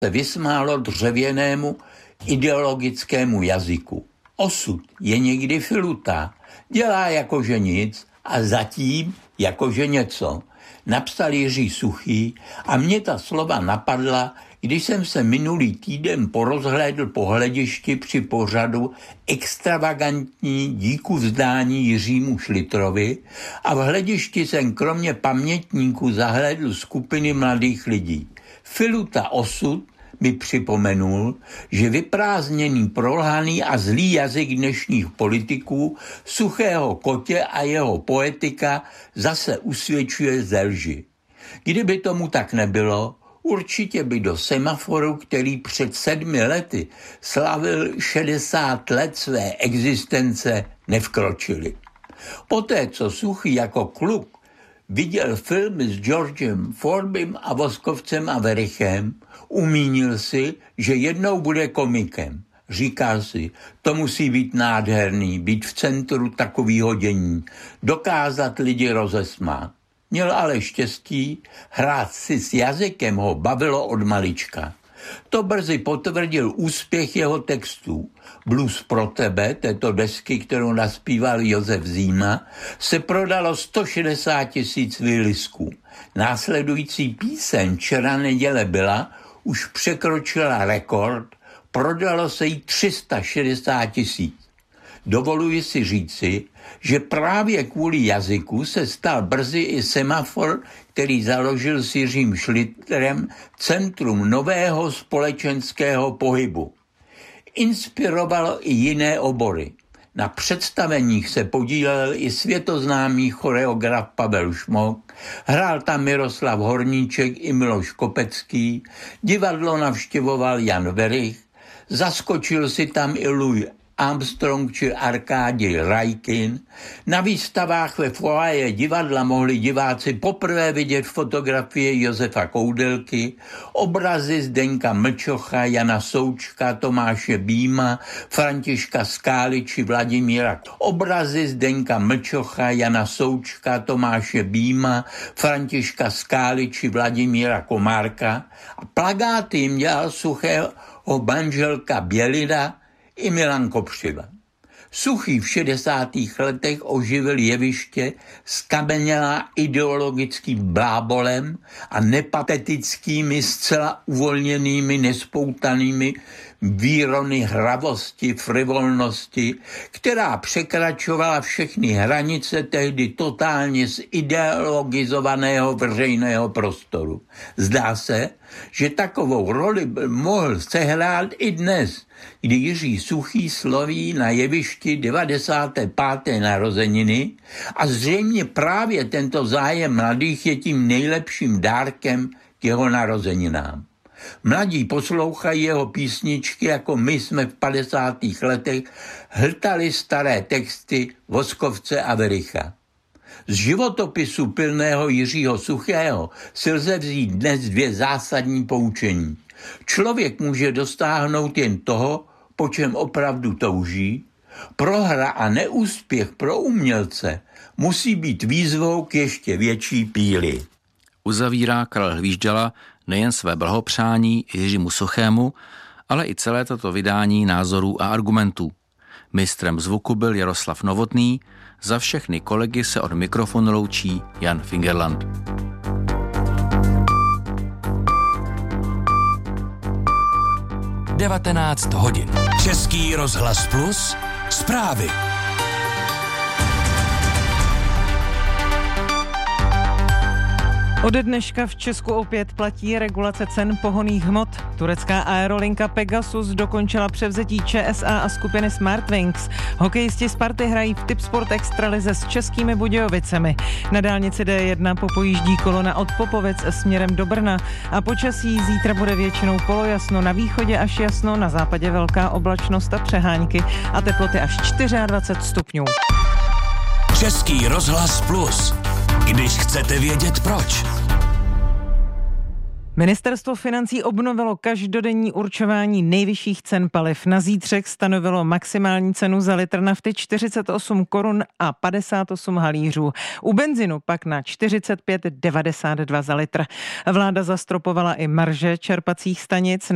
se vysmálo dřevěnému ideologickému jazyku. Osud je někdy filutá, dělá jakože nic a zatím jakože něco. Napsal Jiří Suchý a mě ta slova napadla, když jsem se minulý týden porozhlédl po hledišti při pořadu Extravagantní díku vzdání Jiřímu Šlitrovi a v hledišti jsem kromě pamětníků zahlédl skupiny mladých lidí. Filuta osud mi připomenul, že vyprázdněný, prolhaný a zlý jazyk dnešních politiků Suchého Kotě a jeho poetika zase usvědčuje ze lži. Kdyby tomu tak nebylo, určitě by do Semaforu, který před 7 lety slavil 60 let své existence, nevkročili. Poté, co Suchý jako kluk viděl filmy s Georgem Forbym a Voskovcem a Werichem, umínil si, že jednou bude komikem. Říkal si, to musí být nádherný, být v centru takovýho dění, dokázat lidi rozesmát. Měl ale štěstí, hrát si s jazykem ho bavilo od malička. To brzy potvrdil úspěch jeho textů. Blues pro tebe, této desky, kterou naspíval Josef Zíma, se prodalo 160 000 výlisků. Následující píseň Včera neděle byla už překročila rekord, prodalo se jí 360 000. Dovoluji si říci, že právě kvůli jazyku se stal brzy i Semafor, který založil s Jiřím Šlitrem centrum nového společenského pohybu. Inspirovalo i jiné obory. Na představeních se podílel i světoznámý choreograf Pavel Šmok, hrál tam Miroslav Horníček i Miloš Kopecký, divadlo navštěvoval Jan Werich, zaskočil si tam i Louis Armstrong či Arkádij Rajkin. Na výstavách ve foaje divadla mohli diváci poprvé vidět fotografie Josefa Koudelky, obrazy Zdeňka Mlčocha, Jana Součka, Tomáše Býma, Františka Skály či Vladimíra. Obrazy Zdeňka Mlčocha, Jana Součka, Tomáše Býma, Františka Skály či Vladimíra Komárka a plakáty jim dělal Suchého manželka Bělida i Milan Kopřiva. Suchý v 60. letech oživil jeviště, skamenělá ideologickým blábolem a nepatetickými, zcela uvolněnými, nespoutanými výrony hravosti, frivolnosti, která překračovala všechny hranice tehdy totálně zideologizovaného veřejného prostoru. Zdá se, že takovou roli mohl sehrát i dnes, kdy Jiří Suchý sloví na jevišti 95. narozeniny a zřejmě právě tento zájem mladých je tím nejlepším dárkem k jeho narozeninám. Mladí poslouchají jeho písničky, jako my jsme v 50. letech hltali staré texty Voskovce a Wericha. Z životopisu pilného Jiřího Suchého si lze vzít dnes 2 zásadní poučení. Člověk může dosáhnout jen toho, po čem opravdu touží. Prohra a neúspěch pro umělce musí být výzvou k ještě větší píli. Uzavírá Karel Hvížděla nejen své blahopřání Jiřímu Suchému, ale i celé toto vydání názorů a argumentů. Mistrem zvuku byl Jaroslav Novotný, za všechny kolegy se od mikrofonu loučí Jan Fingerland. Devatenáct hodin. Český rozhlas Plus, zprávy. Ode dneška v Česku opět platí regulace cen pohonných hmot. Turecká aerolinka Pegasus dokončila převzetí ČSA a skupiny Smartwings. Hokejisti Sparty hrají v Tipsport Extralize s Českými Budějovicemi. Na dálnici D1 popojíždí kolona od Popovic směrem do Brna a počasí zítra bude většinou polojasno, na východě až jasno, na západě velká oblačnost a přehánky a teploty až 24 stupňů. Český rozhlas Plus. Když chcete vědět proč. Ministerstvo financí obnovilo každodenní určování nejvyšších cen paliv. Na zítřek stanovilo maximální cenu za litr nafty 48 korun a 58 halířů. U benzinu pak na 45,92 za litr. Vláda zastropovala i marže čerpacích stanic.